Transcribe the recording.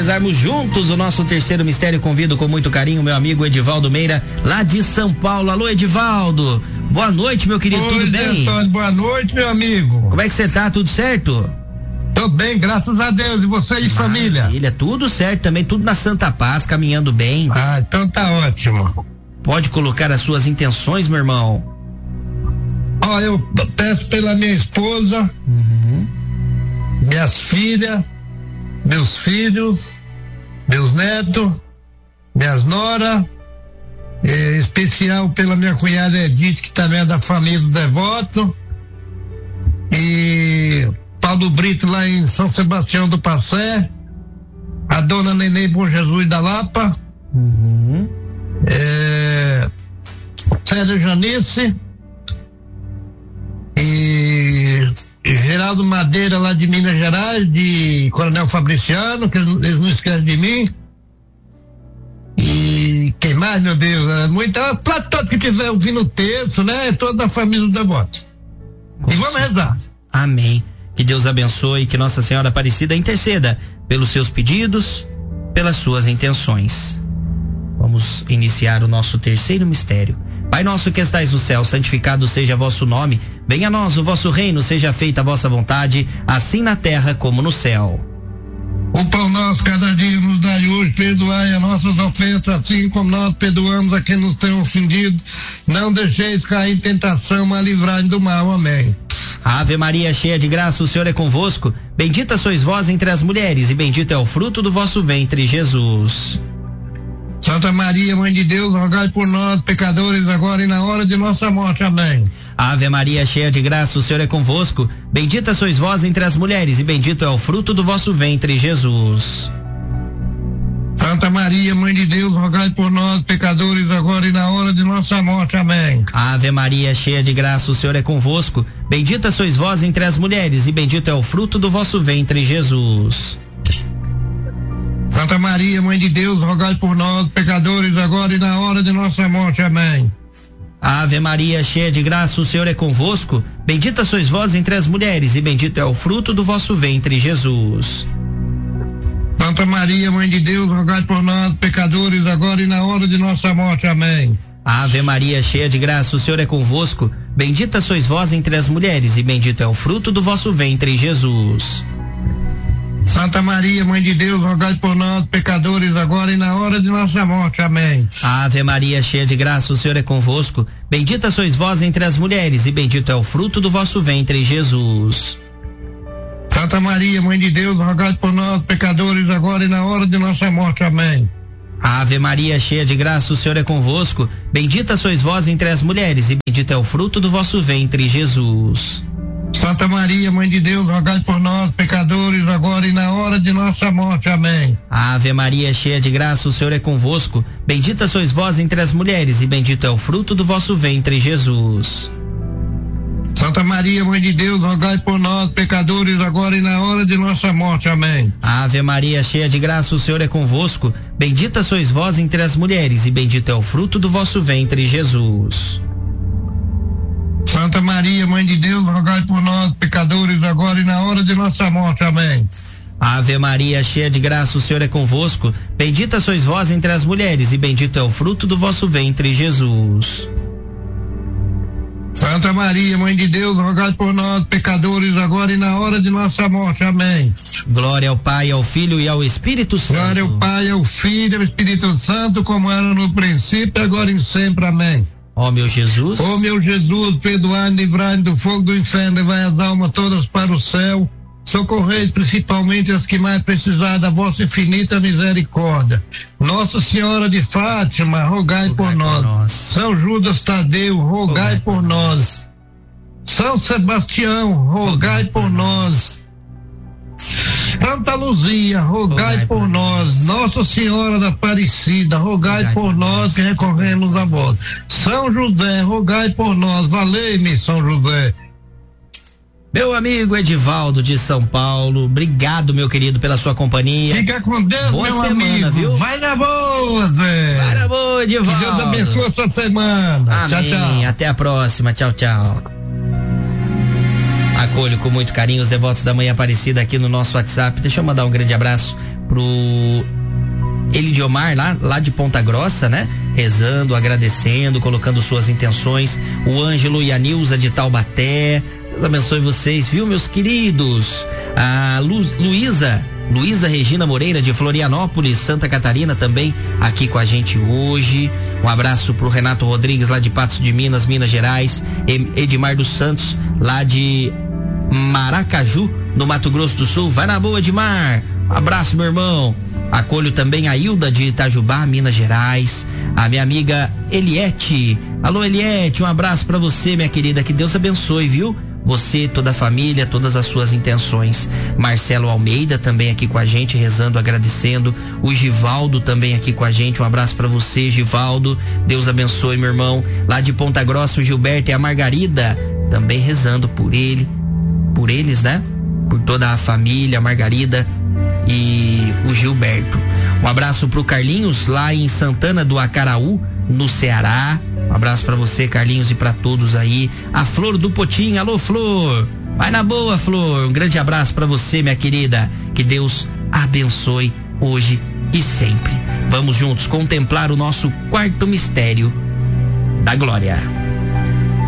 rezarmos juntos o nosso terceiro mistério. Convido com muito carinho meu amigo Edivaldo Meira, lá de São Paulo. Alô, Edivaldo. Boa noite, meu querido. Tudo bem? Antônio, boa noite, meu amigo. Como é que você tá? Tudo certo? Tô bem, graças a Deus. E você e família? Tudo certo também, tudo na Santa Paz, caminhando bem. Ah, então tá ótimo. Pode colocar as suas intenções, meu irmão. Eu peço pela minha esposa, minhas filhas, meus filhos, meus netos, minhas noras, em especial pela minha cunhada Edith, que também é da família do Devoto, e Paulo Brito lá em São Sebastião do Passé, a dona Nenê Bom Jesus da Lapa, Célia Janice e Geraldo Madeira lá de Minas Gerais, de Coronel Fabriciano, que eles não esquecem de mim. E quem mais, meu Deus? Muita, pra todo que estiver ouvindo o terço, né? Toda a família do Devoto. E vamos rezar. Amém. Que Deus abençoe, que Nossa Senhora Aparecida interceda pelos seus pedidos, pelas suas intenções. Vamos iniciar o nosso terceiro mistério. Pai nosso que estais no céu, santificado seja vosso nome. Venha a nós o vosso reino, seja feita a vossa vontade, assim na terra como no céu. O pão nosso cada dia nos dai hoje, perdoai as nossas ofensas, assim como nós perdoamos a quem nos tem ofendido. Não deixeis cair em tentação, mas livrai-nos do mal. Amém. Ave Maria, cheia de graça, o Senhor é convosco. Bendita sois vós entre as mulheres, e bendito é o fruto do vosso ventre, Jesus. Santa Maria, Mãe de Deus, rogai por nós, pecadores, agora e na hora de nossa morte. Amém. Ave Maria, cheia de graça, o Senhor é convosco. Bendita sois vós entre as mulheres, e bendito é o fruto do vosso ventre, Jesus. Santa Maria, Mãe de Deus, rogai por nós, pecadores, agora e na hora de nossa morte. Amém. Ave Maria, cheia de graça, o Senhor é convosco. Bendita sois vós entre as mulheres, e bendito é o fruto do vosso ventre, Jesus. Santa Maria, Mãe de Deus, rogai por nós, pecadores, agora e na hora de nossa morte. Amém. Ave Maria, cheia de graça, o Senhor é convosco. Bendita sois vós entre as mulheres, e bendito é o fruto do vosso ventre, Jesus. Santa Maria, Mãe de Deus, rogai por nós, pecadores, agora e na hora de nossa morte. Amém. Ave Maria, cheia de graça, o Senhor é convosco. Bendita sois vós entre as mulheres, e bendito é o fruto do vosso ventre, Jesus. Santa Maria, Mãe de Deus, rogai por nós, pecadores, agora e na hora de nossa morte. Amém. Ave Maria, cheia de graça, o Senhor é convosco. Bendita sois vós entre as mulheres, e bendito é o fruto do vosso ventre, Jesus. Santa Maria, Mãe de Deus, rogai por nós, pecadores, agora e na hora de nossa morte. Amém. Ave Maria, cheia de graça, o Senhor é convosco. Bendita sois vós entre as mulheres, e bendito é o fruto do vosso ventre, Jesus. Santa Maria, Mãe de Deus, rogai por nós, pecadores, agora e na hora de nossa morte. Amém. Ave Maria, cheia de graça, o Senhor é convosco. Bendita sois vós entre as mulheres, e bendito é o fruto do vosso ventre, Jesus. Santa Maria, Mãe de Deus, rogai por nós, pecadores, agora e na hora de nossa morte. Amém. Ave Maria, cheia de graça, o Senhor é convosco. Bendita sois vós entre as mulheres, e bendito é o fruto do vosso ventre, Jesus. Santa Maria, Mãe de Deus, rogai por nós, pecadores, agora e na hora de nossa morte. Amém. Ave Maria, cheia de graça, o Senhor é convosco. Bendita sois vós entre as mulheres, e bendito é o fruto do vosso ventre, Jesus. Santa Maria, Mãe de Deus, rogai por nós, pecadores, agora e na hora de nossa morte. Amém. Glória ao Pai, ao Filho e ao Espírito Santo. Glória ao Pai, ao Filho e ao Espírito Santo, como era no princípio, agora e sempre. Amém. Ó meu Jesus. Ó meu Jesus, perdoai-nos, livrai-nos do fogo do inferno, levai as almas todas para o céu. Socorrei principalmente as que mais precisarem da vossa infinita misericórdia. Nossa Senhora de Fátima, rogai por nós. São Judas Tadeu, rogai por nós. São Sebastião, rogai por nós. Santa Luzia, rogai por nós. Nossa Senhora da Aparecida, rogai por nós que recorremos a vós. São José, rogai por nós. Valei-me, São José. Meu amigo Edivaldo de São Paulo, obrigado, meu querido, pela sua companhia. Fica com Deus, boa meu semana, amigo. Viu? Vai na boa, Zé. Vai na boa, Edivaldo. Que Deus abençoe a sua semana. Amém. Tchau, tchau. Até a próxima. Tchau, tchau. Acolho com muito carinho os devotos da Mãe Aparecida aqui no nosso WhatsApp. Deixa eu mandar um grande abraço pro Elidiomar lá de Ponta Grossa, né? Rezando, agradecendo, colocando suas intenções. O Ângelo e a Nilza de Taubaté. Deus abençoe vocês, viu, meus queridos? A Luísa Regina Moreira de Florianópolis, Santa Catarina, também aqui com a gente hoje. Um abraço pro Renato Rodrigues lá de Patos de Minas, Minas Gerais. Edmar dos Santos lá de Maracaju, no Mato Grosso do Sul. Vai na boa, Edmar. Um abraço, meu irmão. Acolho também a Hilda de Itajubá, Minas Gerais. A minha amiga Eliette. Alô, Eliette, um abraço pra você, minha querida. Que Deus abençoe, viu? Você, toda a família, todas as suas intenções. Marcelo Almeida também aqui com a gente, rezando, agradecendo. O Givaldo também aqui com a gente. Um abraço pra você, Givaldo. Deus abençoe, meu irmão. Lá de Ponta Grossa, o Gilberto e a Margarida também rezando por eles, né? Por toda a família, a Margarida e o Gilberto. Um abraço pro Carlinhos lá em Santana do Acaraú, no Ceará. Um abraço pra você, Carlinhos, e pra todos aí. A Flor do Potim, alô, Flor. Vai na boa, Flor. Um grande abraço pra você, minha querida. Que Deus abençoe hoje e sempre. Vamos juntos contemplar o nosso quarto mistério da glória.